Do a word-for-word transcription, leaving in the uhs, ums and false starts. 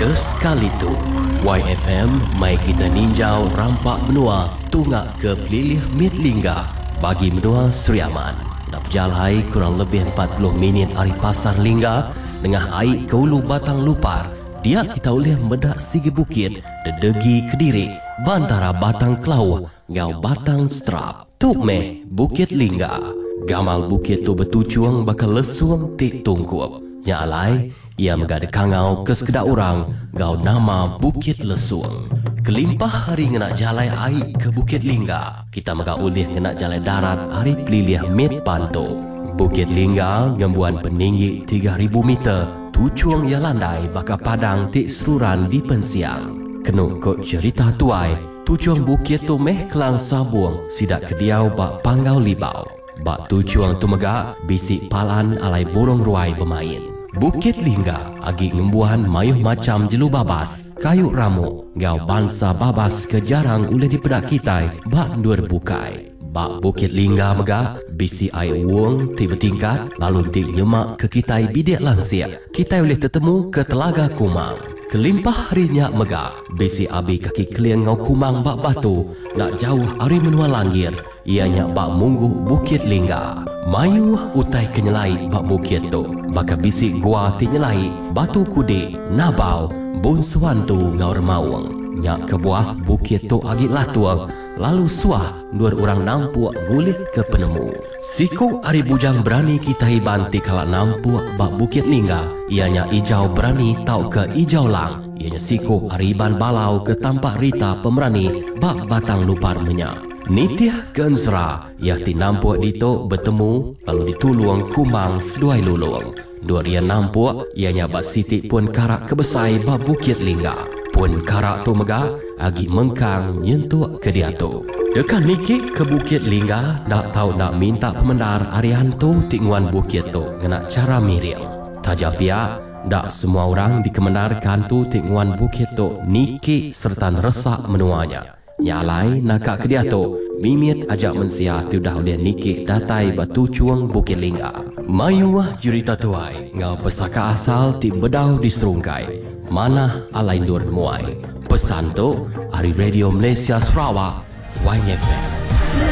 Kesekali tu, Y F M mai kita ninjau rampak benua tungak ke pelilih Mitlingga bagi menua Seriaman. Nak berjalai kurang lebih empat puluh minit hari pasar Lingga dengan air ke hulu Batang Lupar. Dia kita boleh medak sigi bukit, dedegi Kediri, bantara Batang Kelau, ngau Batang Strap. Tuk meh Bukit Lingga. Gamal bukit tu bertujuan bakal lesuang tik tungkup. Nya alai, ia megada kangau ke sekedak orang, ngau nama Bukit Lesuang. Kelimpah hari ngenak jalai air ke Bukit Lingga. Kita megak ulih ngenak jalai darat hari pelilih Mit Bantu. Bukit Lingga ngembuan peninggi tiga ribu meter. Tujuang ia landai baka padang tik seruran di pensiang. Kenuk kok cerita tuai, tujuang bukit tu meh kelang sabuang sidak kediau bak panggau libau. Bak tujuang tu megak bisik palan alai burung ruai bermain. Bukit Lingga agi ngembuhan mayuh macam jelu babas, kayu ramu, ngau bangsa babas kejarang uleh dipedak kitai bak nur bukai. Bak Bukit Lingga megak bisi air uang tiba tingkat lalu tik nyemak ke kitai bidik lansia. Kitai boleh tertemu ke Telaga Kumang. Kelimpah harinya megak bisi abi kaki keliang ngau Kumang bak batu nak jauh hari menua langir. Ianya bak munggu Bukit Lingga. Mayu utai kenyelai bak bukit tu. Baka bisi gua ti nyelai batu kudik, nabau, bun sewantu ngau remawang. Nyak ke buah bukit tu agit latuang. Lalu suah dua orang nampuak gulih ke penemu. Siku ari bujang berani kita hibanti kala nampuak bak Bukit Lingga. Ianya ijau berani tau ke ijau lang. Ianya siku ari ban balau ke tampak Rita pemerani bak Batang Lupar menyak. Nitiah Gensra yakti nampuak dito bertemu lalu dituluang Kumang seduai lulung. Dua rian nampuak ianya bak sitik pun karak kebesai bak Bukit Lingga. Pun karak tu megak agi mengkang nyentuak ke dia tu. Dekat nikik ke Bukit Lingga nak tahu nak minta pemendar arian tu tinguan bukit tu ngena cara miring. Tajapia dak semua orang dikemendarkan tu tinguan bukit tu nikik serta resak menuanya. Nyalai nakak ke dia tu mimit ajak mensia tu dah oleh nikik datai batu cuang Bukit Lingga. Mayuah jurita tuai ngau pesaka asal ti bedau di serungkai. Mana alai nur muai. Pesan tu, Hari Radio Malaysia Sarawak, Y F M.